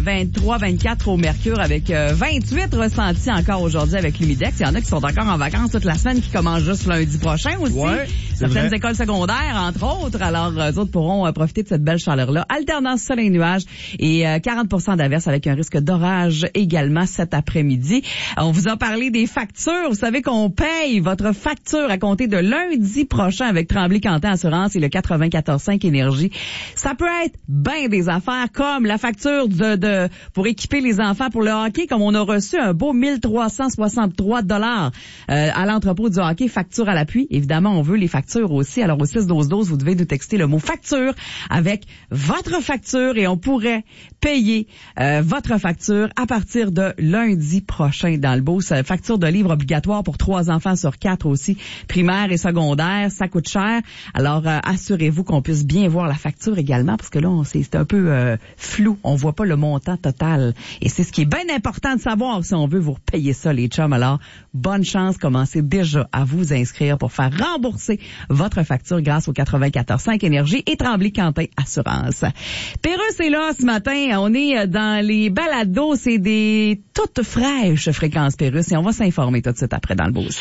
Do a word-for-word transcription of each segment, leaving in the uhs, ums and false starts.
vingt-trois vingt-quatre au mercure avec euh, vingt-huit ressentis encore aujourd'hui avec l'humidex. Il y en a qui sont encore en vacances toute la semaine, qui commencent juste lundi prochain aussi. Ouais, certaines vrai. écoles secondaires, entre autres. Alors, eux autres pourront euh, profiter de cette belle chaleur-là. Alternance soleil et nuages et euh, quarante pour cent d'averses avec un risque d'orage également cet après-midi. On vous a parlé des factures. Vous savez qu'on paye votre facture à compter de lundi prochain avec Tremblay-Quentin Assurance et le quatre-vingt-quatorze cinq Énergie. Ça peut être bien des affaires comme la facture de, de pour équiper les enfants pour le hockey, comme on a reçu un beau mille trois cent soixante-trois dollars euh, à l'entrepôt du hockey, facture à l'appui. Évidemment, on veut les factures aussi. Alors au six douze douze, vous devez nous texter le mot facture avec votre facture et on pourrait payer euh, votre facture à partir de lundi prochain dans le Beauce. Facture de livres obligatoire pour trois enfants sur quatre aussi, primaire et secondaire, ça coûte cher. Alors euh, assurez-vous qu'on puisse bien voir la facture également, parce que là, on, c'est, c'est un peu euh, flou. On voit pas le montant total. Et c'est ce qui est bien important de savoir si on veut vous repayer ça, les chums. Alors, bonne chance. Commencez déjà à vous inscrire pour faire rembourser votre facture grâce au quatre-vingt-quatorze cinq Énergie et Tremblay-Quentin Assurance. Pérusse est là ce matin. On est dans les balados. C'est des toutes fraîches fréquences Pérusse et on va s'informer tout de suite après dans le boost.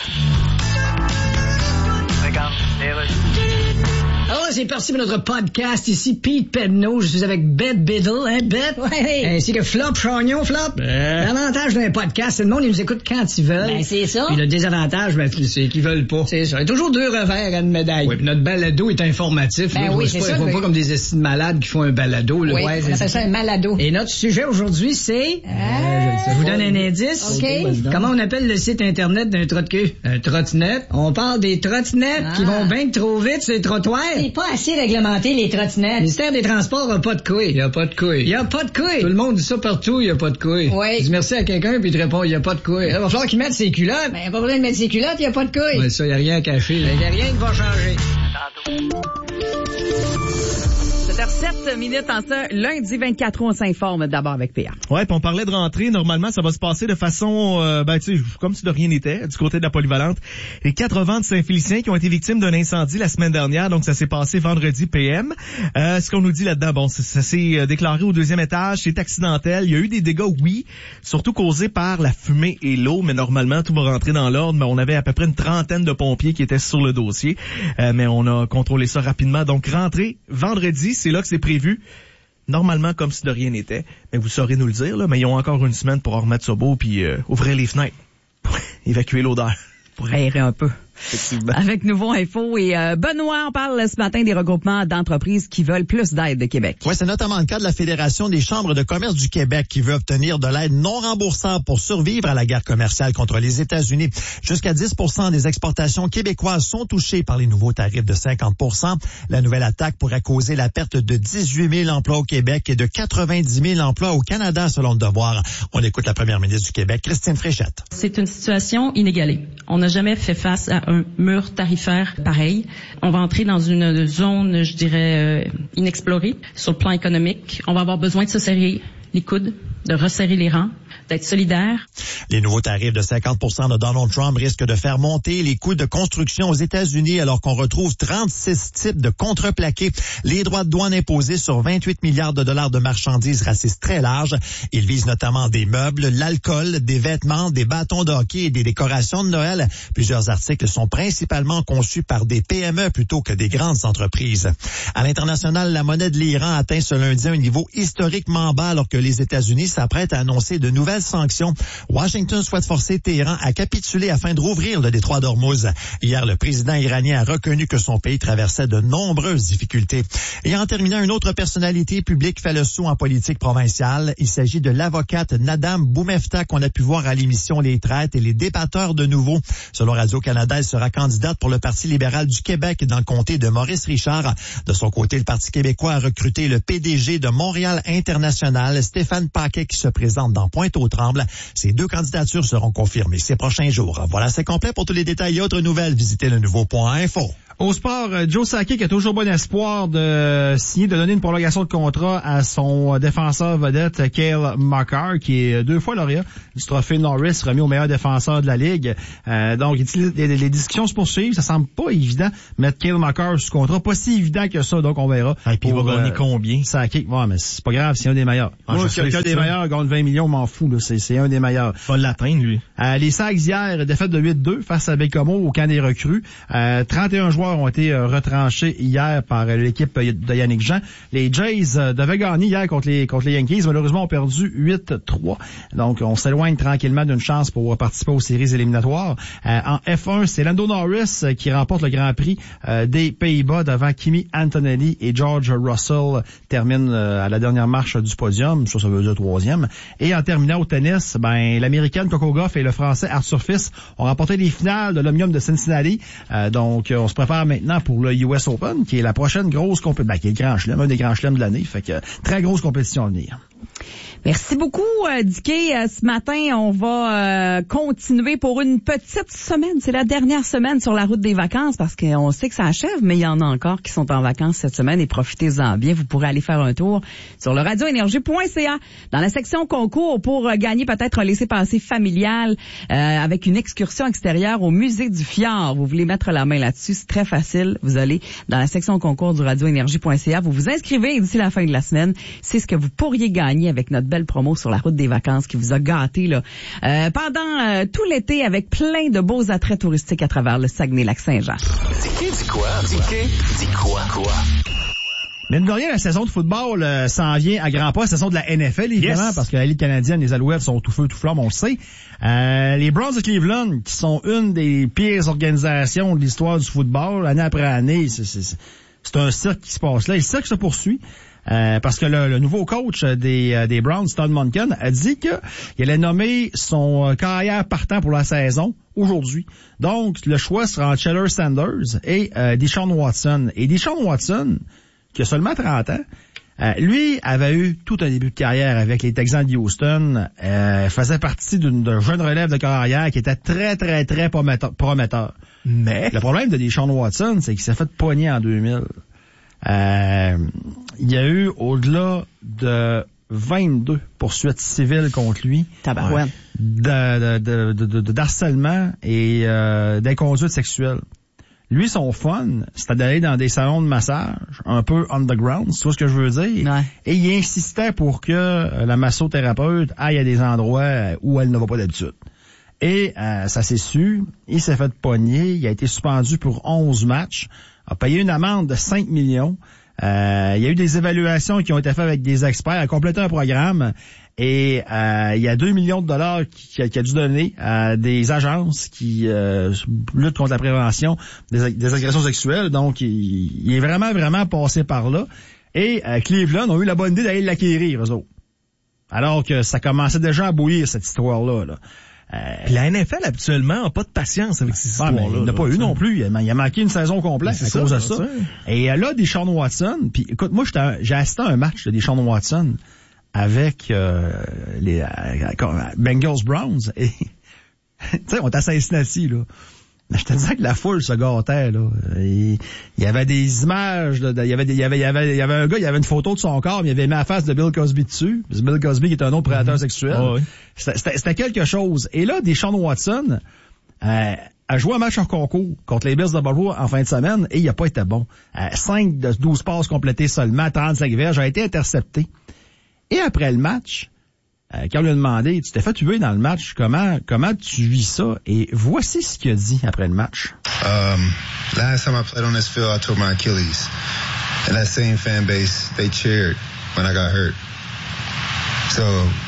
Regarde, Pérusse. Alors, c'est parti pour notre podcast. Ici, Pete Pedneau. Je suis avec Bette Biddle, hein, Bette? Oui. Ainsi que Flop Chagnon, Flop. Ben. L'avantage d'un podcast, c'est le monde, ils nous écoute quand ils veulent. Ben, c'est ça. Puis le désavantage, ben, c'est qu'ils veulent pas. C'est ça. Il y a toujours deux revers à une médaille. Oui, puis notre balado est informatif. Ben là. oui, C'est c'est pas, ça, Ils font oui. pas comme des estimes malades qui font un balado. Là. Oui, Ouais, on c'est appelle ça un malado. Et notre sujet aujourd'hui, c'est... Ah, je vous donne un indice. OK. Comment on appelle le site Internet d'un trot de cul? Un trottinette. On parle des trottinettes Ah. qui vont bien trop vite sur les trottoirs. C'est pas assez réglementé, les Le trottinettes. ministère des Transports a pas de couilles. Il y a pas de couilles. Il y a pas de couilles. Tout le monde dit ça partout, il y a pas de couilles. Oui. Tu dis merci à quelqu'un puis il te répond il y a pas de couilles. Il va falloir qu'il mette ses culottes. Ben, pas besoin de mettre ses culottes, y a pas de couilles. Ouais, ça, il y a rien à cacher. Il y a rien qui va changer. Tantôt. sept heures sept minutes en ce lundi vingt-quatre août, on s'informe d'abord avec P A. Ouais, puis on parlait de rentrée. Normalement, ça va se passer de façon, euh, ben tu sais, comme si de rien n'était, du côté de la polyvalente. Les quatre vents de Saint-Félicien qui ont été victimes d'un incendie la semaine dernière, donc ça s'est passé vendredi P M. Euh, ce qu'on nous dit là-dedans, bon, ça, ça s'est déclaré au deuxième étage, c'est accidentel. Il y a eu des dégâts, oui, surtout causés par la fumée et l'eau, mais normalement, tout va rentrer dans l'ordre. Mais on avait à peu près une trentaine de pompiers qui étaient sur le dossier, euh, mais on a contrôlé ça rapidement. Donc, rentrée vendredi, c'est là que c'est prévu. Normalement, comme si de rien n'était. Mais vous saurez nous le dire, là, mais ils ont encore une semaine pour en remettre ça beau puis euh, ouvrir les fenêtres. Évacuer l'odeur. Pour aérer un peu. Effectivement. Avec Nouveau Info et euh, Benoît, on parle ce matin des regroupements d'entreprises qui veulent plus d'aide de Québec. Oui, c'est notamment le cas de la Fédération des chambres de commerce du Québec qui veut obtenir de l'aide non remboursable pour survivre à la guerre commerciale contre les États-Unis. Jusqu'à dix pour cent des exportations québécoises sont touchées par les nouveaux tarifs de cinquante pour cent. La nouvelle attaque pourrait causer la perte de dix-huit mille emplois au Québec et de quatre-vingt-dix mille emplois au Canada, selon le Devoir. On écoute la première ministre du Québec, Christine Fréchette. C'est une situation inégalée. On n'a jamais fait face à un mur tarifaire pareil. On va entrer dans une zone, je dirais, euh, inexplorée sur le plan économique. On va avoir besoin de se serrer les coudes, de resserrer les rangs, d'être solidaire. Les nouveaux tarifs de cinquante pour cent de Donald Trump risquent de faire monter les coûts de construction aux États-Unis alors qu'on retrouve trente-six types de contreplaqués. Les droits de douane imposés sur vingt-huit milliards de dollars de marchandises racistes très larges. Ils visent notamment des meubles, l'alcool, des vêtements, des bâtons de hockey et des décorations de Noël. Plusieurs articles sont principalement conçus par des P M E plutôt que des grandes entreprises. À l'international, la monnaie de l'Iran atteint ce lundi un niveau historiquement bas alors que les États-Unis s'apprêtent à annoncer de nouvelles sanctions. Washington souhaite forcer Téhéran à capituler afin de rouvrir le détroit d'Ormuz. Hier, le président iranien a reconnu que son pays traversait de nombreuses difficultés. Et en terminant, une autre personnalité publique fait le saut en politique provinciale. Il s'agit de l'avocate Nadam Boumefta qu'on a pu voir à l'émission Les Traites et les débatteurs de nouveau. Selon Radio-Canada, elle sera candidate pour le Parti libéral du Québec dans le comté de Maurice-Richard. De son côté, le Parti québécois a recruté le P D G de Montréal International, Stéphane Paquet, qui se présente dans Pointe-aux-Trembles. Ces deux candidatures seront confirmées ces prochains jours. Voilà, c'est complet. Pour tous les détails et autres nouvelles, visitez le nouveau point info. Au sport, Joe Sakic a toujours bon espoir de signer, de donner une prolongation de contrat à son défenseur vedette, Cale Makar, qui est deux fois lauréat du trophée Norris remis au meilleur défenseur de la Ligue. Euh, donc, les, les discussions se poursuivent. Ça semble pas évident mettre Cale Makar sous contrat. Pas si évident que ça, donc on verra. Et puis il va gagner euh, combien? Sakic, ouais, mais c'est pas grave, c'est un des meilleurs. Ah, Moi, si quelqu'un des ça. meilleurs gagne vingt millions, m'en fous, là. C'est, c'est un des meilleurs. Va l'atteindre, lui. Euh, les Sags hier, défaite de huit deux face à Bécomo au camp des recrues. Euh, trente et un joueurs ont été euh, retranchés hier par euh, l'équipe de Yannick Jean. Les Jays euh, devaient gagner hier contre les contre les Yankees. Malheureusement, ont perdu huit trois. Donc, on s'éloigne tranquillement d'une chance pour participer aux séries éliminatoires. Euh, en F un, c'est Lando Norris euh, qui remporte le Grand Prix euh, des Pays-Bas devant Kimi Antonelli et George Russell termine euh, à la dernière marche du podium. Ça, ça veut dire troisième. Et en terminant au tennis, ben l'Américaine Coco Gauff et le Français Arthur Fils ont remporté les finales de l'Omnium de Cincinnati. Euh, donc, on se prépare maintenant pour le U S Open, qui est la prochaine grosse compétition, ben, qui est le grand chelem, un des grands chelems de l'année. Fait que très grosse compétition à venir. Merci beaucoup, euh, Dicky. Euh, ce matin, on va euh, continuer pour une petite semaine. C'est la dernière semaine sur la route des vacances parce qu'on sait que ça achève, mais il y en a encore qui sont en vacances cette semaine et profitez-en bien. Vous pourrez aller faire un tour sur le radio énergie point c a dans la section concours pour euh, gagner peut-être un laissez-passer familial euh, avec une excursion extérieure au musée du Fjord. Vous voulez mettre la main là-dessus, c'est très facile. Vous allez dans la section concours du radio énergie point c a, vous vous inscrivez et d'ici la fin de la semaine, c'est ce que vous pourriez gagner avec notre belle promo sur la route des vacances qui vous a gâté là euh, pendant euh, tout l'été avec plein de beaux attraits touristiques à travers le Saguenay-Lac-Saint-Jean. Dis dis quoi? Dis dis quoi? Quoi? Mine de rien, la saison de football euh, s'en vient à grands pas, la saison de la N F L, évidemment, yes. Parce que la Ligue canadienne, les Alouettes sont tout feu, tout flamme, on le sait. Euh, les Browns de Cleveland, qui sont une des pires organisations de l'histoire du football, année après année, c'est, c'est, c'est un cirque qui se passe là. Et le cirque se poursuit. Euh, parce que le, le nouveau coach des, euh, des Browns, Todd Monken, a dit qu'il allait nommer son euh, carrière partant pour la saison aujourd'hui. Donc, le choix sera entre Sheldon Sanders et euh, Deshaun Watson. Et Deshaun Watson, qui a seulement trente ans, euh, lui avait eu tout un début de carrière avec les Texans de Houston, euh, faisait partie d'une, d'un jeune relève de carrière qui était très, très, très prometteur. Mais le problème de Deshaun Watson, c'est qu'il s'est fait pogner en deux mille. Euh, il y a eu au-delà de vingt-deux poursuites civiles contre lui. Tabarouette. De, de, de, de, de, d'harcèlement et euh, d'inconduite sexuelle. Lui, son fun, c'était d'aller dans des salons de massage, un peu underground, c'est tout ce que je veux dire. Ouais. Et il insistait pour que la massothérapeute aille à des endroits où elle ne va pas d'habitude. Et euh, ça s'est su, il s'est fait pogner, il a été suspendu pour onze matchs, a payé une amende de cinq millions. Euh, il y a eu des évaluations qui ont été faites avec des experts, a complété un programme et euh, il y a deux millions de dollars qui, qui a dû donner à des agences qui euh, luttent contre la prévention des, des agressions sexuelles. Donc, il, il est vraiment, vraiment passé par là. Et euh, Cleveland ont eu la bonne idée d'aller l'acquérir, eux autres. Alors que ça commençait déjà à bouillir, cette histoire-là, là. Euh, Puis la N F L, habituellement, n'a pas de patience avec ces ah, histoires-là. Il n'a pas eu non plus. Il a, il a manqué une saison complète à ça, cause de ça. ça. Et là, Deshaun Watson, puis écoute, moi, j'étais, j'ai assisté à un match de Deshaun Watson avec euh, les euh, Bengals Browns. Et tu sais, on est à Cincinnati, là. Je te disais que la foule se gâtait, là. Il y avait des images, là, il y avait des, il y avait, il y avait, il y avait un gars, il y avait une photo de son corps, mais il avait mis la face de Bill Cosby dessus. Bill Cosby qui est un autre prédateur mm-hmm. sexuel. Oh, oui. c'était, c'était, c'était quelque chose. Et là, Deshaun Watson euh, a joué un match en concours contre les Bills de Buffalo en fin de semaine et il n'a pas été bon. Euh, cinq de douze passes complétées seulement, trente-cinq verges, a été intercepté. Et après le match, Euh, quand on lui a demandé, tu t'es fait tuer dans le match, comment comment tu vis ça? Et voici ce qu'il a dit après le match. Um, last time I played on this field, I tore my Achilles. And that same fan base, they cheered when I got hurt. So,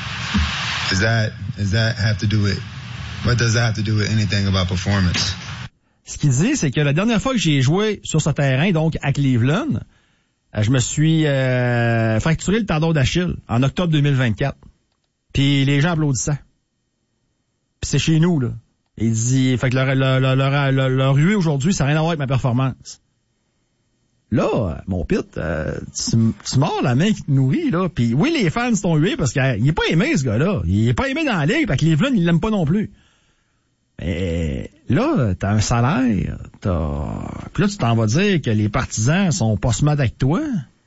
does that, does that have to do with, what does that have to do with anything about performance? Ce qu'il dit, c'est que la dernière fois que j'ai joué sur ce terrain, donc à Cleveland, je me suis euh, fracturé le tendon d'Achille en octobre deux mille vingt-quatre. Puis les gens applaudissaient. Puis c'est chez nous, là. Il dit, fait que leur, leur, leur, leur, leur, leur ruée aujourd'hui, ça n'a rien à voir avec ma performance. Là, mon Pete, euh, tu, tu mords la main qui te nourrit, là. Puis oui, les fans t'ont hué parce qu'il est pas aimé, ce gars-là. Il est pas aimé dans la ligue, parce que Cleveland, il l'aime pas non plus. Mais là, t'as un salaire, t'as... Puis là, tu t'en vas dire que les partisans sont pas smart avec toi.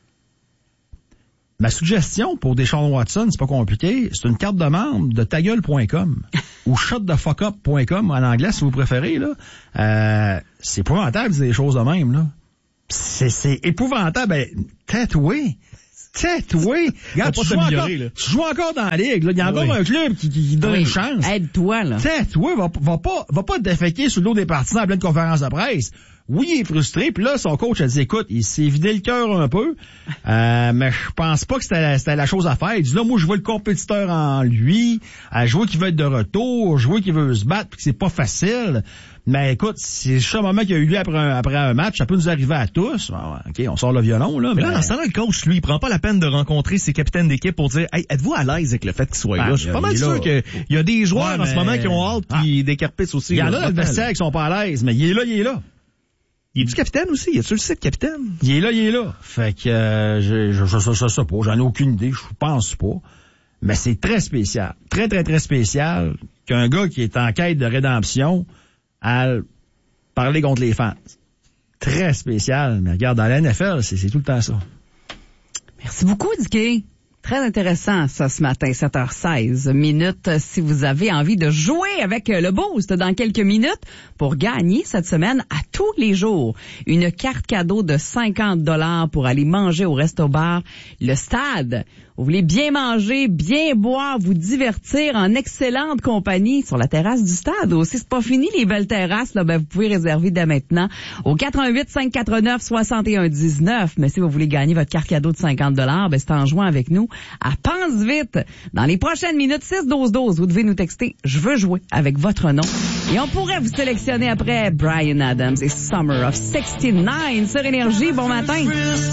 Ma suggestion pour Deshaun Watson, c'est pas compliqué, c'est une carte de membre de tagueule point com ou shut the fuck up point com en anglais, si vous préférez, là. Euh, c'est épouvantable de dire des choses de même, là. C'est, c'est épouvantable. Ben, tatoué. Tatoué. Regarde, tu, joues encore, tu joues encore dans la ligue, là. Il y a encore oui. un club qui, qui donne oui. une chance. Aide-toi, là. Tatoué, va, va pas, va pas te déféquer sur le dos des partisans en pleine conférence de presse. Oui, il est frustré, puis là, son coach a dit, écoute, il s'est vidé le cœur un peu, euh, mais je pense pas que c'était la, c'était la chose à faire. Il dit, là, moi, je vois le compétiteur en lui, euh, je vois qu'il veut être de retour, je vois qu'il veut se battre, puis que c'est pas facile. Mais écoute, c'est juste un moment qu'il y a eu lieu après un, après un match, ça peut nous arriver à tous. Bon, OK, on sort le violon, là. Mais, mais là, dans ce temps-là, le coach, lui, il prend pas la peine de rencontrer ses capitaines d'équipe pour dire, hey, êtes-vous à l'aise avec le fait qu'il soit ben, là? Je suis pas mal sûr qu'il y a des joueurs ouais, en mais... ce moment qui ont hâte qui ah. décarpissent aussi. Il y en a dans le vestiaire qui sont pas à l'aise, mais il est là, il est là. Il est du capitaine aussi? Il est-tu le site capitaine? Il est là, il est là. Fait que, euh, je, je, je, je, je sais pas. J'en ai aucune idée. Je pense pas. Mais c'est très spécial. Très, très, très spécial qu'un gars qui est en quête de rédemption aille parler contre les fans. Très spécial. Mais regarde, dans la N F L, c'est, c'est tout le temps ça. Merci beaucoup, Dicky. Très intéressant, ça, ce matin, sept heures seize minutes. Si vous avez envie de jouer avec le Boost dans quelques minutes pour gagner cette semaine à tous les jours une carte cadeau de cinquante dollars pour aller manger au resto-bar Le Stade. Vous voulez bien manger, bien boire, vous divertir en excellente compagnie sur la terrasse du stade. Aussi, c'est pas fini, les belles terrasses, là, ben, vous pouvez réserver dès maintenant au quatre un huit, cinq quatre neuf, soixante et un dix-neuf. Mais si vous voulez gagner votre carte cadeau de cinquante dollars, ben, c'est en jouant avec nous à Pense Vite. Dans les prochaines minutes, six douze douze, vous devez nous texter « Je veux jouer » avec votre nom. Et on pourrait vous sélectionner après Bryan Adams et Summer of soixante-neuf sur Énergie. Bon matin.